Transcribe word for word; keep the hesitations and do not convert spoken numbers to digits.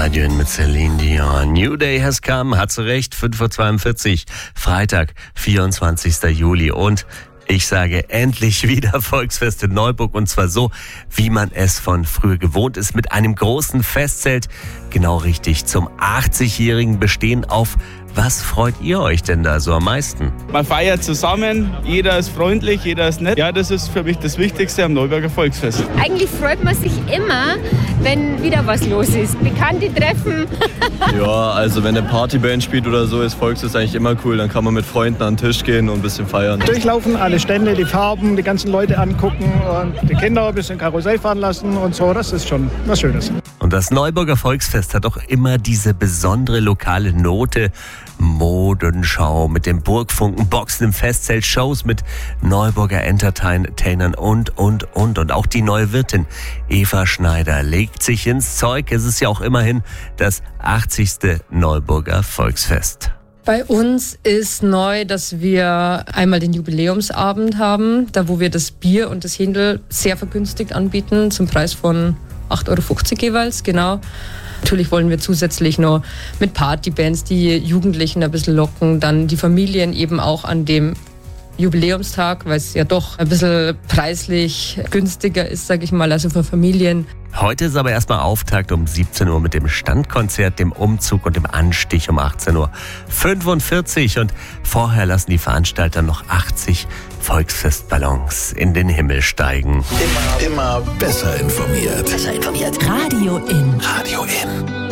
Radio mit Celine Dion. New Day has come, hat sie recht, fünf Uhr zweiundvierzig, Freitag, vierundzwanzigster Juli. Und ich sage endlich wieder Volksfest in Neuburg, und zwar so, wie man es von früher gewohnt ist, mit einem großen Festzelt. Genau richtig, zum achtzigjährigen Bestehen auf. Was freut ihr euch denn da so am meisten? Man feiert zusammen, jeder ist freundlich, jeder ist nett. Ja, das ist für mich das Wichtigste am Neuburger Volksfest. Eigentlich freut man sich immer, wenn wieder was los ist. Bekannte treffen. Ja, also wenn eine Partyband spielt oder so, ist Volksfest eigentlich immer cool. Dann kann man mit Freunden an den Tisch gehen und ein bisschen feiern. Durchlaufen, alle Stände, die Farben, die ganzen Leute angucken und die Kinder ein bisschen Karussell fahren lassen und so. Das ist schon was Schönes. Und das Neuburger Volksfest hat auch immer diese besondere lokale Note. Modenschau mit dem Burgfunken, Boxen im Festzelt, Shows mit Neuburger Entertainern und, und, und. Und auch die neue Wirtin Eva Schneider legt sich ins Zeug. Es ist ja auch immerhin das achtzigste Neuburger Volksfest. Bei uns ist neu, dass wir einmal den Jubiläumsabend haben, da wo wir das Bier und das Händel sehr vergünstigt anbieten, zum Preis von acht Euro fünfzig jeweils, genau. Natürlich wollen wir zusätzlich noch mit Partybands die Jugendlichen ein bisschen locken, dann die Familien eben auch an dem Jubiläumstag, weil es ja doch ein bisschen preislich günstiger ist, sage ich mal, also für Familien. Heute ist aber erstmal Auftakt um siebzehn Uhr mit dem Standkonzert, dem Umzug und dem Anstich um achtzehn Uhr fünfundvierzig. Und vorher lassen die Veranstalter noch achtzig Volksfestballons in den Himmel steigen. Immer, immer besser informiert. Besser informiert. Radio in. Radio in.